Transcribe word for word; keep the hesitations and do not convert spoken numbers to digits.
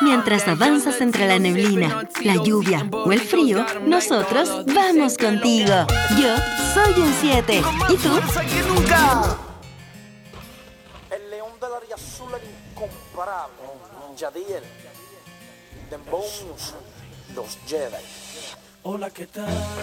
Mientras avanzas entre la neblina, la lluvia o el frío, nosotros vamos contigo. Yo soy un siete. ¿Y tú? El león del área azul, el incomparable. Yadiel. Dembow Music. Los Jedi. Hola, ¿qué tal?